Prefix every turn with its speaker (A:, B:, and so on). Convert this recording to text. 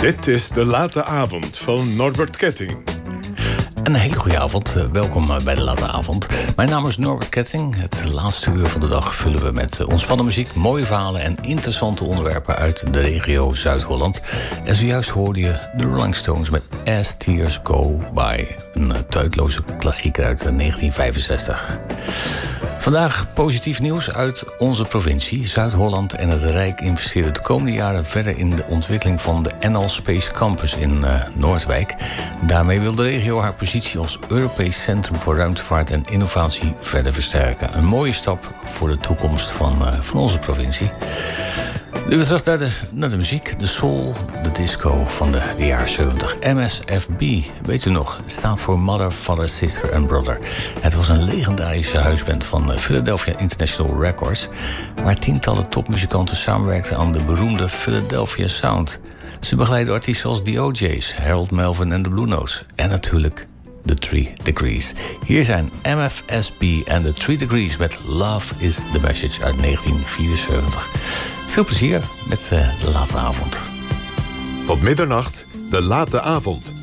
A: Dit is De Late Avond van Norbert Ketting.
B: Een hele goede avond. Welkom bij De Late Avond. Mijn naam is Norbert Ketting. Het laatste uur van de dag vullen we met ontspannen muziek, mooie verhalen en interessante onderwerpen uit de regio Zuid-Holland. En zojuist hoorde je de Rolling Stones met As Tears Go By. Een tijdloze klassieker uit 1965. Vandaag positief nieuws uit onze provincie. Zuid-Holland en het Rijk investeren de komende jaren verder in de ontwikkeling van de NL Space Campus in Noordwijk. Daarmee wil de regio haar positie als Europees Centrum voor Ruimtevaart en Innovatie verder versterken. Een mooie stap voor de toekomst van onze provincie. Nu terug naar de muziek, de soul, de disco van de jaren 70. MSFB, weet u nog, staat voor Mother, Father, Sister and Brother. Het was een legendarische huisband van Philadelphia International Records, waar tientallen topmuzikanten samenwerkten aan de beroemde Philadelphia Sound. Ze begeleiden artiesten als The O'Jays, Harold Melvin en de Blue Notes. En natuurlijk The 3 Degrees. Hier zijn MFSB en The 3 Degrees met Love is the Message uit 1974. Veel plezier met de late avond.
A: Tot middernacht, De Late Avond.